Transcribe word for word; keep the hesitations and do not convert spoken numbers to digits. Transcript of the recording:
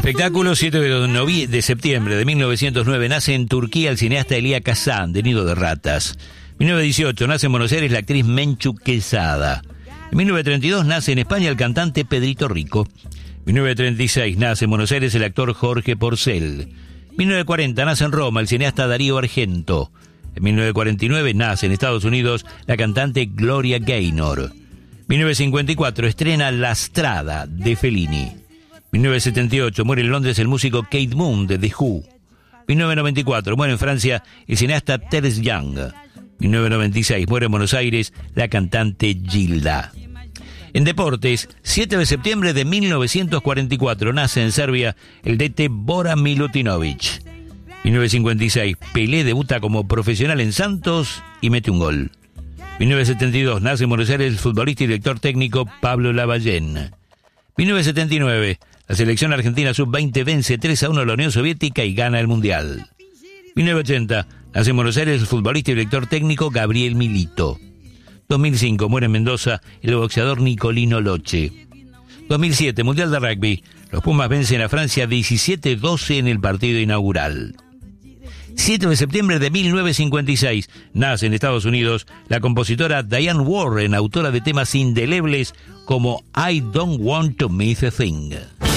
Espectáculo. Siete de septiembre de mil novecientos nueve nace en Turquía el cineasta Elia Kazan, de Nido de Ratas. mil novecientos dieciocho nace en Buenos Aires la actriz Menchu Quesada. En mil novecientos treinta y dos nace en España el cantante Pedrito Rico. mil novecientos treinta y seis nace en Buenos Aires el actor Jorge Porcel. mil novecientos cuarenta nace en Roma el cineasta Darío Argento. En mil novecientos cuarenta y nueve nace en Estados Unidos la cantante Gloria Gaynor. mil novecientos cincuenta y cuatro estrena La Strada de Fellini. mil novecientos setenta y ocho muere en Londres el músico Keith Moon de The Who. mil novecientos noventa y cuatro muere en Francia el cineasta Terence Young. mil novecientos noventa y seis muere en Buenos Aires la cantante Gilda. En deportes, siete de septiembre de mil novecientos cuarenta y cuatro nace en Serbia el D T Bora Milutinovic. mil novecientos cincuenta y seis Pelé debuta como profesional en Santos y mete un gol. mil novecientos setenta y dos nace en Buenos Aires el futbolista y director técnico Pablo Lavallén. mil novecientos setenta y nueve la selección argentina sub veinte vence tres a uno a la Unión Soviética y gana el Mundial. mil novecientos ochenta nace en Buenos Aires el futbolista y director técnico Gabriel Milito. dos mil cinco muere en Mendoza el boxeador Nicolino Loche. dos mil siete Mundial de Rugby. Los Pumas vencen a Francia diecisiete doce en el partido inaugural. siete de septiembre de mil novecientos cincuenta y seis nace en Estados Unidos la compositora Diane Warren, autora de temas indelebles como I Don't Want to Miss a Thing.